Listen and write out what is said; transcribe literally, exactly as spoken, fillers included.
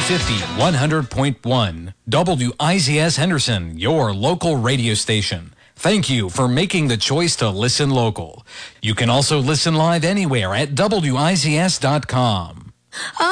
fifty, one hundred point one. W I Z S Henderson, your local radio station. Thank you for making the choice to listen local. You can also listen live anywhere at W I Z S dot com.